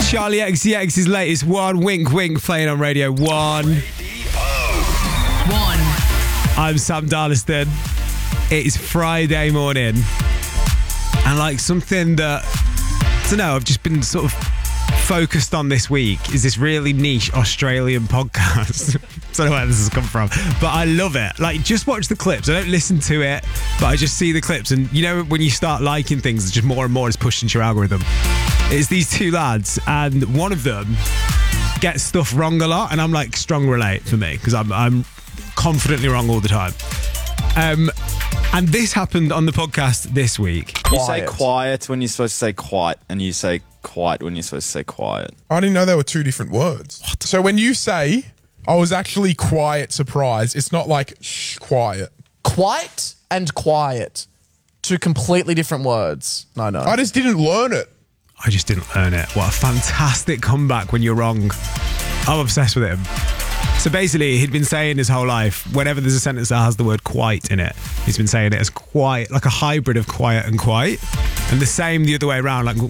Charlie XCX's latest one, Wink Wink, playing on Radio 1. I'm Sam Darliston. It is Friday morning. And like something that, I don't know, I've just been sort of focused on this week is this really niche Australian podcast. I don't know where this has come from, but I love it. Like, just watch the clips. I don't listen to it, but I just see the clips. And you know, when you start liking things, it's just more and more is pushed into your algorithm. It's these two lads, and one of them gets stuff wrong a lot, and I'm like, strong relate for me, because I'm confidently wrong all the time. And this happened on the podcast this week. You say quiet when you're supposed to say quiet, and you say quiet when you're supposed to say quiet. I didn't know they were two different words. What? So when you say, I was actually quiet surprised, it's not like shh, quiet. Quiet and quiet. Two completely different words. No. I just didn't learn it. I just didn't learn it. What a fantastic comeback when you're wrong. I'm obsessed with him. So basically, he'd been saying his whole life, whenever there's a sentence that has the word quite in it, he's been saying it as quiet, like a hybrid of quiet and quite. And the same the other way around, like